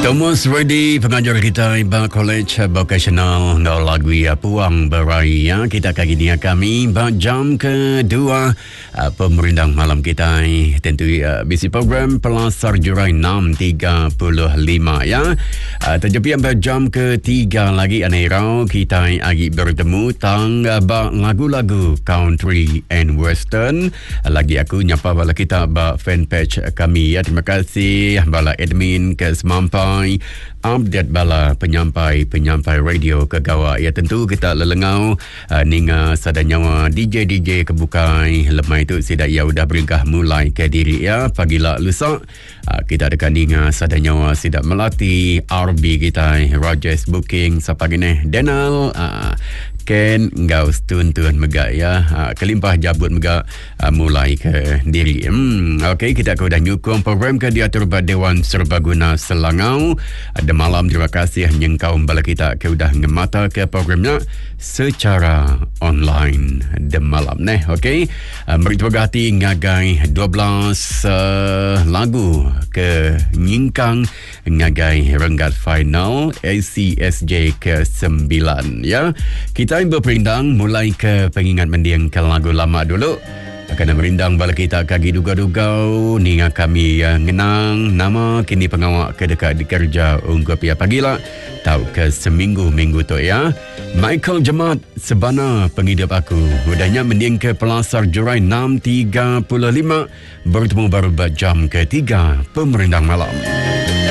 Thomas Reddy, pengajar kita Iba College Vocational no lagu ya Puang Beraya. Kita kali ini kami jam kedua pemerintah malam kita tentu bisi program Pelasar Jurai 6.35 ya. Terjepi jam ketiga lagi anerau kita lagi bertemu tang lagu-lagu country and western. Lagi aku nyapa bala kita fanpage kami ya. Terima kasih bala admin ke semampai update bala penyampai radio ke gawa ya. Tentu kita lelengau ninga sadanyawa DJ kebukai lemai itu sidak ya udah beringkah mulai ke diri ya. Pagila lusa kita dekat ninga sadanyawa sidak melatih RB kita Rogers booking sapagine Denal Ken ngau tuan mega ya kelimpah jabut mega mulai ke diri. Okey, kita sudah nyukung program ke diatur Dewan Serbaguna Selangau. Ada malam, terima kasih nyengkau bala kita ke udah ngemata ke programnya secara online de malam neh. Okey, meritu hati ngagai 12 lagu ke nyingkang ngagai renggat final ACSJ ke-9 ya. Kita berperindang mulai ke pengingat mendiang ke lagu lama dulu. Akan merindang bala kita kagi duga-duga ninga kami yang ngenang nama kini pengawak ke dekat dikerja unggup ya pagila tahu ke seminggu tu ya. Michael Jemat Sebana penghidup aku udahnya mendiang ke Pelasar Jurai 6.35 bertemu baru jam ketiga pemerintah malam.